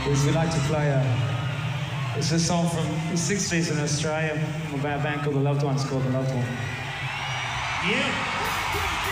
is we like to play it's a song from the 60s in Australia, about a band called The Loved Ones, called The Loved One. Yeah.